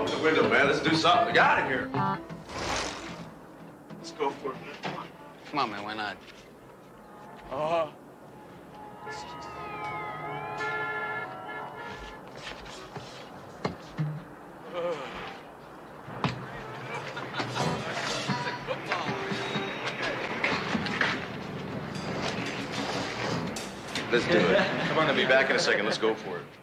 open the window, man. Let's do something. Get out of here. Let's go for it, man. Come on, man. Why not? Uh-huh. Let's do it. Come on, I'll be back in a second. Let's go for it.